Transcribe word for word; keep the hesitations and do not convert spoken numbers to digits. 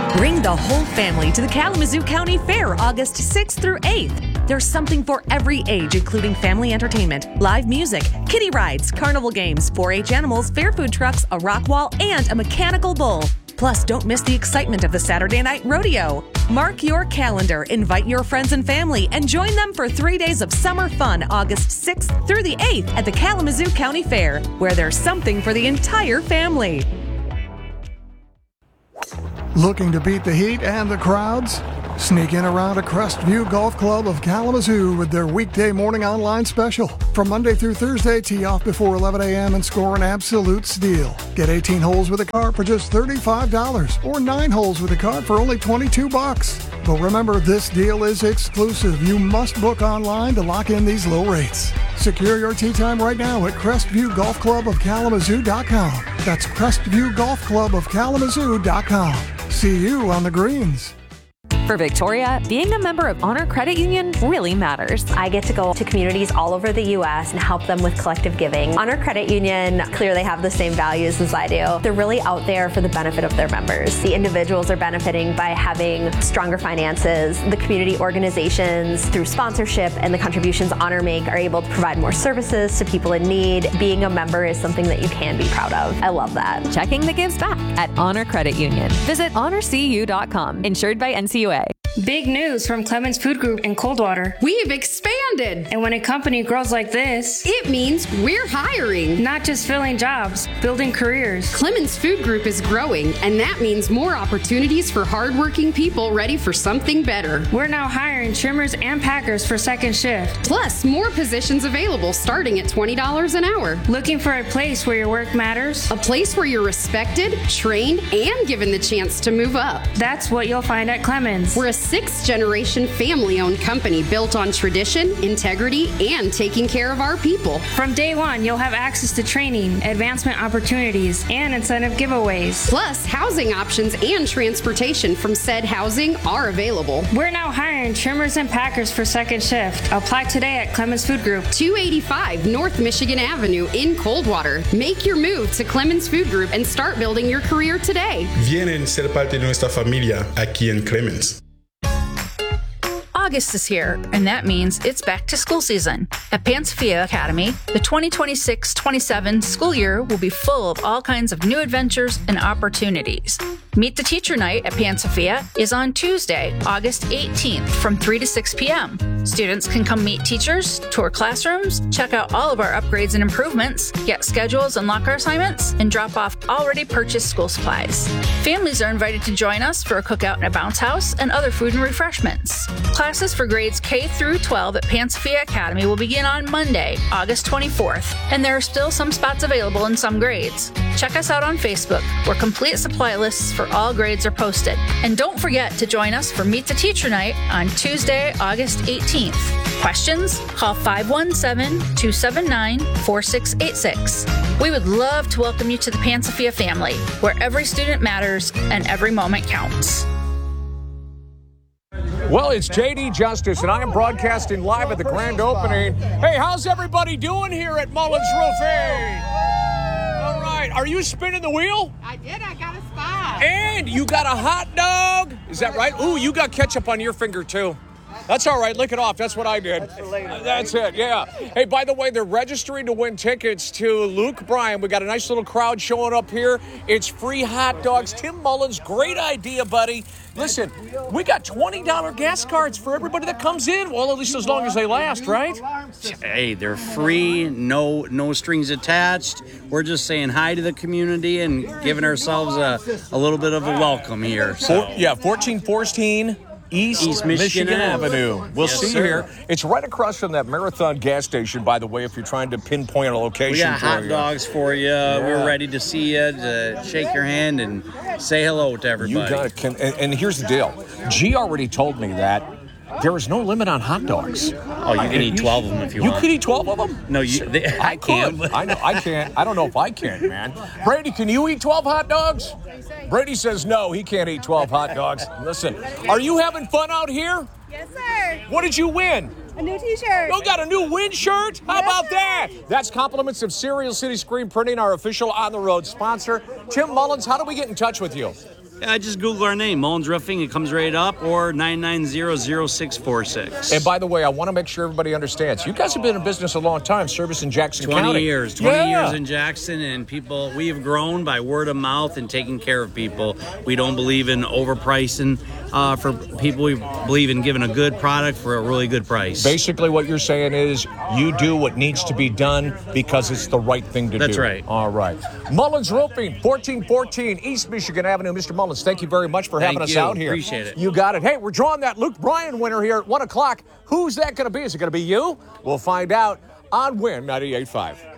Bring the whole family to the Kalamazoo County Fair August sixth through eighth. There's something for every age, including family entertainment, live music, kiddie rides, carnival games, four H animals, fair food trucks, a rock wall, and a mechanical bull. Plus, don't miss the excitement of the Saturday Night Rodeo. Mark your calendar, invite your friends and family, and join them for three days of summer fun August sixth through the eighth at the Kalamazoo County Fair, where there's something for the entire family. Looking to beat the heat and the crowds? Sneak in around a Crestview Golf Club of Kalamazoo with their weekday morning online special. From Monday through Thursday, tee off before eleven a.m. and score an absolute steal. Get eighteen holes with a cart for just thirty-five dollars or nine holes with a cart for only twenty-two bucks. But remember, this deal is exclusive. You must book online to lock in these low rates. Secure your tee time right now at Crestview Golf Club of Kalamazoo dot com. That's Crestview Golf Club of Kalamazoo dot com. See you on the greens. For Victoria, being a member of Honor Credit Union really matters. I get to go to communities all over the U S and help them with collective giving. Honor Credit Union clearly have the same values as I do. They're really out there for the benefit of their members. The individuals are benefiting by having stronger finances. The community organizations, through sponsorship and the contributions Honor make, are able to provide more services to people in need. Being a member is something that you can be proud of. I love that. Checking the gives back at Honor Credit Union. Visit honor c u dot com. Insured by N C U A. Big news from Clemens Food Group in Coldwater. We've expanded. And when a company grows like this, it means we're hiring. Not just filling jobs, building careers. Clemens Food Group is growing, and that means more opportunities for hardworking people ready for something better. We're now hiring trimmers and packers for second shift. Plus, more positions available starting at twenty dollars an hour. Looking for a place where your work matters? A place where you're respected, trained, and given the chance to move up. That's what you'll find at Clemens. We're a sixth-generation family-owned company built on tradition, integrity, and taking care of our people. From day one, you'll have access to training, advancement opportunities, and incentive giveaways. Plus, housing options and transportation from said housing are available. We're now hiring trimmers and packers for second shift. Apply today at Clemens Food Group. two eighty-five North Michigan Avenue in Coldwater. Make your move to Clemens Food Group and start building your career today. Vienen ser parte de nuestra familia aquí en Clemens. August is here, and that means it's back to school season. At Pansafia Academy, the twenty twenty-six twenty-seven school year will be full of all kinds of new adventures and opportunities. Meet the Teacher Night at Pansafia is on Tuesday, August eighteenth from three to six p.m. Students can come meet teachers, tour classrooms, check out all of our upgrades and improvements, get schedules and locker assignments, and drop off already purchased school supplies. Families are invited to join us for a cookout in a bounce house and other food and refreshments. Classes for grades K through twelve at Pansafia Academy will begin on Monday, August twenty-fourth, and there are still some spots available in some grades. Check us out on Facebook, where complete supply lists for all grades are posted. And don't forget to join us for Meet the Teacher Night on Tuesday, August eighteenth. Questions? Call five one seven, two seven nine, four six eight six. We would love to welcome you to the Pansafia family, where every student matters and every moment counts. Well, it's J D Justice, and I am broadcasting live at the grand opening. Hey, how's everybody doing here at Mullins Roofing? All right, are you spinning the wheel? I did, I got a spot. And you got a hot dog? Is that right? Ooh, you got ketchup on your finger, too. That's all right. Lick it off. That's what I did. That's, uh, that's it. Yeah. Hey, by the way, they're registering to win tickets to Luke Bryan. We got a nice little crowd showing up here. It's free hot dogs. Tim Mullins, great idea, buddy. Listen, we got twenty dollars gas cards for everybody that comes in. Well, at least as long as they last, right? Hey, they're free, no no strings attached. We're just saying hi to the community and giving ourselves a, a little bit of a welcome here. So. Four, yeah, fourteen fourteen East, East Michigan, Michigan Avenue. Avenue. We'll yes, see sir. you here. It's right across from that Marathon gas station, by the way, if you're trying to pinpoint a location. We got for hot you. dogs for you. Yeah. We're ready to see you, to shake your hand and say hello to everybody. You got it. And, and here's the deal. G already told me that there is no limit on hot dogs. Oh, you can eat twelve of them if you, you want. You could eat twelve of them? No, you. They, I, I could. I know. I can't. I don't know if I can, man. Brady, can you eat twelve hot dogs? Brady says no, he can't eat twelve hot dogs. Listen, are you having fun out here? Yes, sir. What did you win? A new t-shirt. You got a new win shirt? How yes, about sir. that? That's compliments of Serial City Screen Printing, our official on-the-road sponsor. Tim Mullins, how do we get in touch with you? Yeah, just Google our name, Mullins Roofing. It comes right up, or nine nine zero, zero six four six. And by the way, I want to make sure everybody understands. You guys have been in business a long time, service in Jackson twenty County. years. twenty yeah. years in Jackson, and people, we have grown by word of mouth and taking care of people. We don't believe in overpricing uh, for people. We believe in giving a good product for a really good price. Basically, what you're saying is you do what needs to be done because it's the right thing to That's do. That's right. All right. Mullins Roofing, fourteen fourteen East Michigan Avenue. Mister Mullins, thank you very much for Thank having us you. out here. Appreciate it. You got it. Hey, we're drawing that Luke Bryan winner here at one o'clock. Who's that going to be? Is it going to be you? We'll find out on Win ninety-eight point five.